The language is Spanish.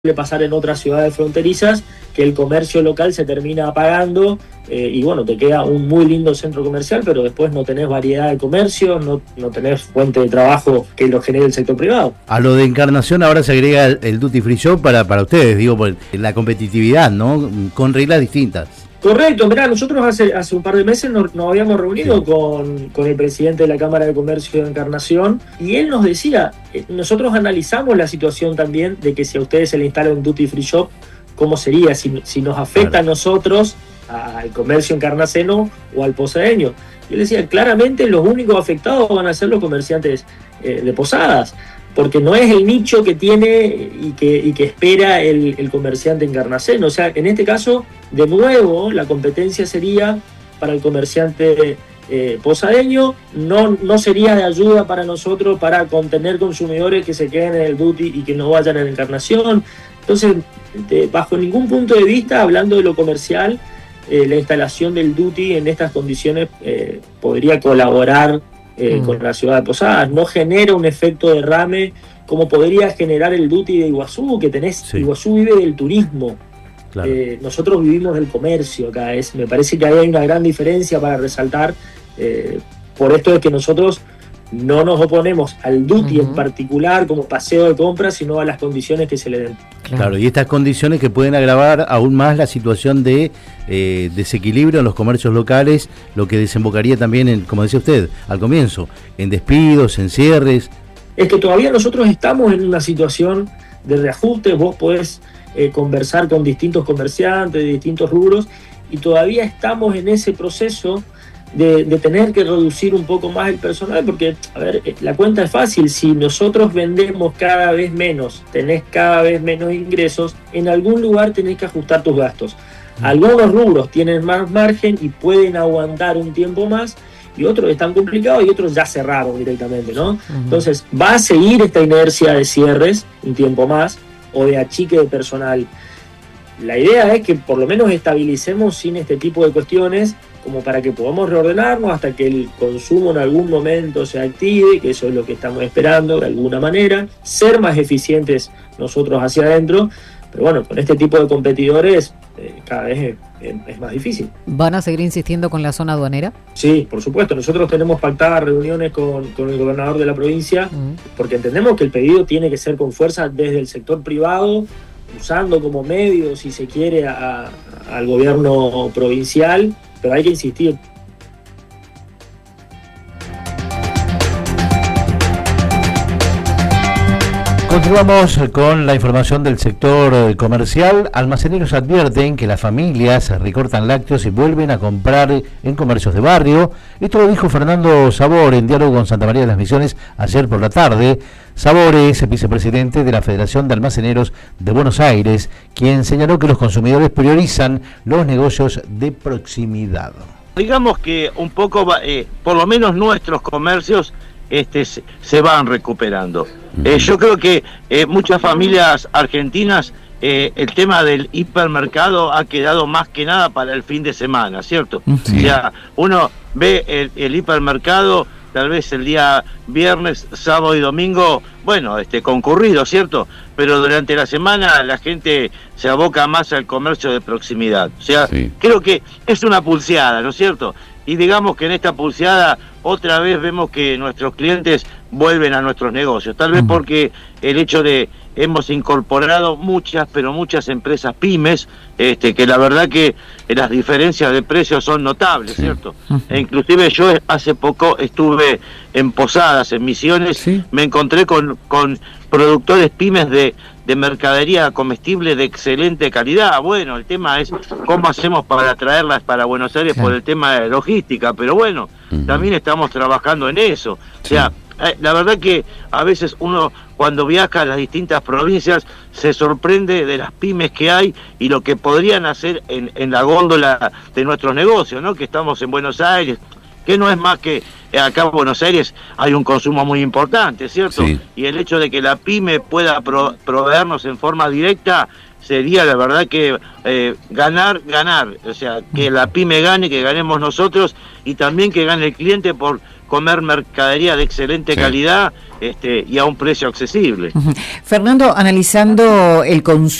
pasar en otras ciudades fronterizas, que el comercio local se termina apagando y bueno, te queda un muy lindo centro comercial, pero después no tenés variedad de comercio, no tenés fuente de trabajo que lo genere el sector privado. A lo de Encarnación ahora se agrega el Duty Free Shop para ustedes, digo, por la competitividad, ¿no? Con reglas distintas. Correcto, mirá, nosotros hace un par de meses nos habíamos reunido con el presidente de la Cámara de Comercio de Encarnación y él nos decía, nosotros analizamos la situación también de que si a ustedes se le instala un Duty Free Shop, ¿cómo sería? Si nos afecta a nosotros, al comercio encarnaceno o al posadeño. Y él decía, claramente los únicos afectados van a ser los comerciantes de Posadas, porque no es el nicho que tiene y que espera el comerciante encarnaceno. O sea, en este caso, de nuevo, la competencia sería para el comerciante posadeño, no sería de ayuda para nosotros para contener consumidores que se queden en el duty y que no vayan a la Encarnación. Entonces, bajo ningún punto de vista, hablando de lo comercial, la instalación del duty en estas condiciones podría colaborar con la ciudad de Posadas. No genera un efecto derrame como podría generar el duty de Iguazú, que tenés, sí. Iguazú vive del turismo. Claro. Nosotros vivimos del comercio acá. Me parece que ahí hay una gran diferencia para resaltar. Por esto es que nosotros no nos oponemos al duty en particular como paseo de compras, sino a las condiciones que se le den. Claro, y estas condiciones que pueden agravar aún más la situación de desequilibrio en los comercios locales, lo que desembocaría también en, como decía usted al comienzo, en despidos, en cierres. Es que todavía nosotros estamos en una situación de reajuste. Vos podés conversar con distintos comerciantes de distintos rubros y todavía estamos en ese proceso de tener que reducir un poco más el personal, porque, a ver, la cuenta es fácil. Si nosotros vendemos cada vez menos, tenés cada vez menos ingresos, en algún lugar tenés que ajustar tus gastos. Algunos rubros tienen más margen y pueden aguantar un tiempo más, y otros están complicados y otros ya cerraron directamente, ¿no? Entonces, va a seguir esta inercia de cierres un tiempo más, o de achique de personal. La idea es que por lo menos estabilicemos sin este tipo de cuestiones, como para que podamos reordenarnos hasta que el consumo en algún momento se active, que eso es lo que estamos esperando de alguna manera, ser más eficientes nosotros hacia adentro, pero bueno, con este tipo de competidores cada vez es más difícil. ¿Van a seguir insistiendo con la zona aduanera? Sí, por supuesto, nosotros tenemos pactadas reuniones con el gobernador de la provincia, porque entendemos que el pedido tiene que ser con fuerza desde el sector privado, usando como medio, si se quiere, al gobierno provincial, pero hay que insistir. Continuamos con la información del sector comercial. Almaceneros advierten que las familias recortan lácteos y vuelven a comprar en comercios de barrio. Esto lo dijo Fernando Sabor en diálogo con Santa María de las Misiones ayer por la tarde. Sabor es el vicepresidente de la Federación de Almaceneros de Buenos Aires, quien señaló que los consumidores priorizan los negocios de proximidad. Digamos que un poco, por lo menos nuestros comercios se van recuperando. Yo creo que muchas familias argentinas, el tema del hipermercado ha quedado más que nada para el fin de semana, ¿cierto? Sí. O sea, uno ve el hipermercado tal vez el día viernes, sábado y domingo, bueno, concurrido, ¿cierto? Pero durante la semana la gente se aboca más al comercio de proximidad. O sea, sí. Creo que es una pulseada, ¿no es cierto? Y digamos que en esta pulseada otra vez vemos que nuestros clientes vuelven a nuestros negocios, tal vez porque el hecho de hemos incorporado muchas empresas pymes, que la verdad que las diferencias de precios son notables, sí. ¿Cierto? E inclusive yo hace poco estuve en Posadas, en Misiones, sí. Me encontré con productores pymes de mercadería comestible de excelente calidad. Bueno, el tema es cómo hacemos para traerlas para Buenos Aires, sí. Por el tema de logística, pero bueno, también estamos trabajando en eso. Sí. O sea, la verdad que a veces uno cuando viaja a las distintas provincias se sorprende de las pymes que hay y lo que podrían hacer en la góndola de nuestros negocios, ¿no? Que estamos en Buenos Aires, que no es más que acá en Buenos Aires hay un consumo muy importante, ¿cierto? Sí. Y el hecho de que la pyme pueda proveernos en forma directa sería la verdad que ganar, o sea, que la pyme gane, que ganemos nosotros y también que gane el cliente por comer mercadería de excelente calidad y a un precio accesible. Fernando, analizando el consumo